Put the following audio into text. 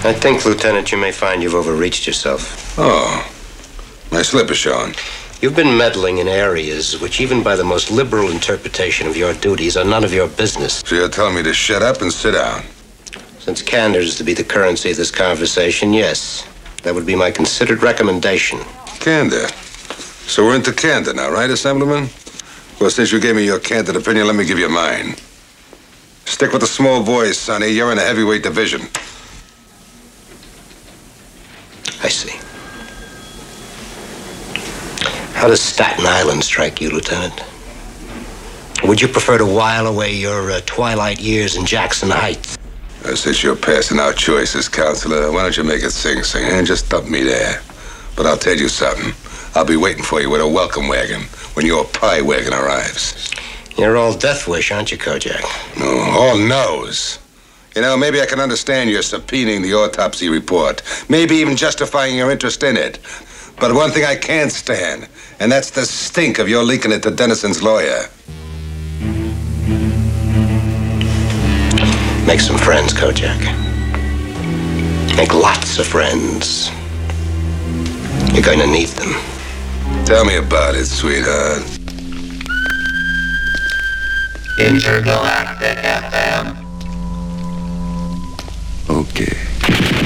I think, Lieutenant, you may find you've overreached yourself. Oh, my slip is showing. You've been meddling in areas which, even by the most liberal interpretation of your duties, are none of your business. So you're telling me to shut up and sit down? Since candor is to be the currency of this conversation, yes. That would be my considered recommendation. Candor. So we're into candor now, right, Assemblyman? Well, since you gave me your candid opinion, let me give you mine. Stick with the small boys, Sonny. You're in a heavyweight division. I see. How does Staten Island strike you, Lieutenant? Would you prefer to while away your twilight years in Jackson Heights? Since you're passing out choices, Counselor, why don't you make it sing, and just dump me there? But I'll tell you something. I'll be waiting for you with a welcome wagon when your pie wagon arrives. You're all death wish, aren't you, Kojak? No, all no's. You know, maybe I can understand your subpoenaing the autopsy report. Maybe even justifying your interest in it. But one thing I can't stand, and that's the stink of your leaking it to Dennison's lawyer. Make some friends, Kojak. Make lots of friends. You're going to need them. Tell me about it, sweetheart. Intergalactic FM.